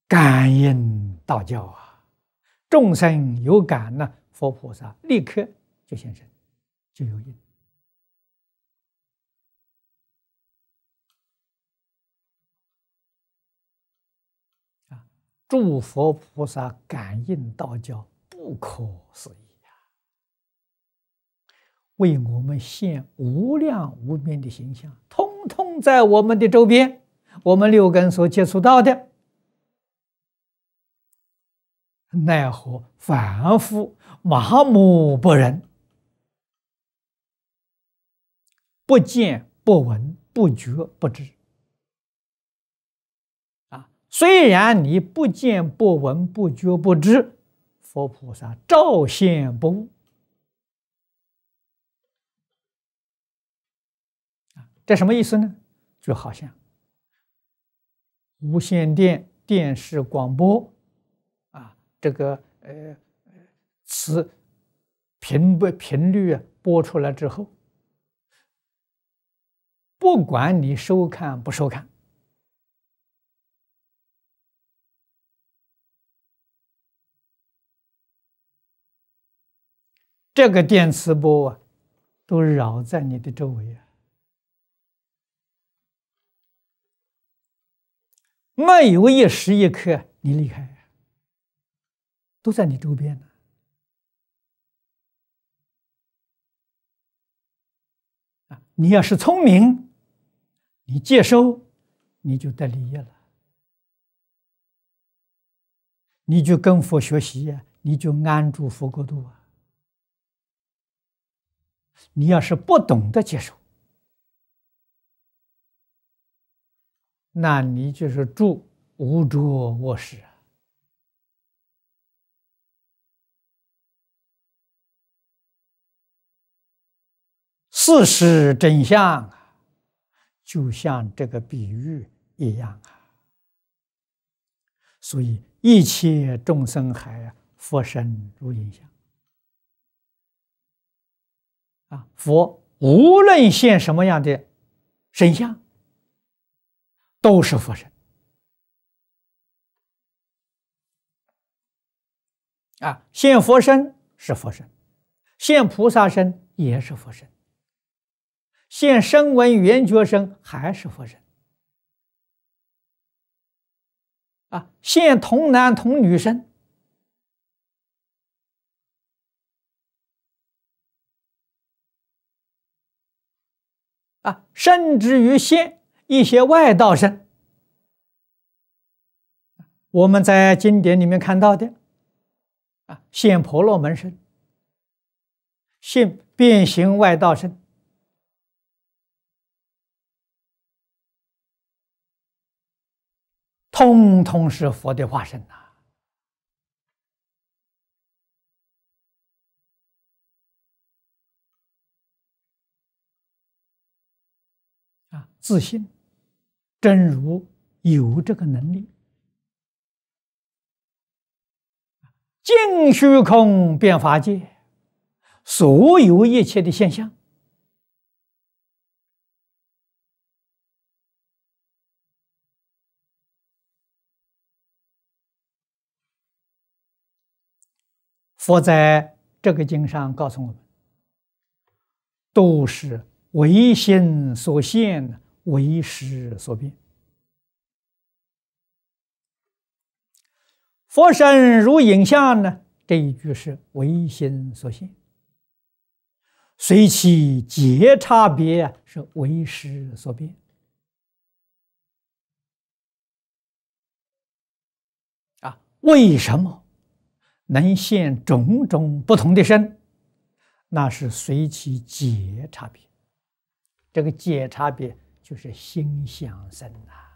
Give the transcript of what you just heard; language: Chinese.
感应道教啊，众生有感呢，佛菩萨立刻就现身，就有应。诸佛菩萨感应道教，不可思议呀！为我们现无量无边的形象，通通在我们的周边，我们六根所接触到的，奈何凡夫麻木不仁，不见不闻不觉不知。虽然你不见不闻不觉不知，佛菩萨照现不误。这什么意思呢？就好像无线电、电视、广播这个磁频率播出来之后，不管你收看不收看，这个电磁波都绕在你的周围没有一时一刻你离开，都在你周边呢。你要是聪明，你接收，你就得利益了，你就跟佛学习你就安住佛国度你要是不懂得接受，那你就是住无着卧室事实真相就像这个比喻一样所以一切众生海佛身如影像佛无论现什么样的身相，都是佛身现佛身是佛身，现菩萨身也是佛身，现声闻缘觉身还是佛身现童男童女身甚至于现一些外道身，我们在经典里面看到的现婆罗门身，现变形外道身，通通是佛的化身自信真如有这个能力，尽虚空遍法界，所有一切的现象佛在这个经上告诉我们，都是唯心所现，唯识所变。佛身如影像呢，这一句是唯心所现，随其皆差别是唯识所变为什么能现种种不同的身？那是随其解差别，这个解差别就是心想生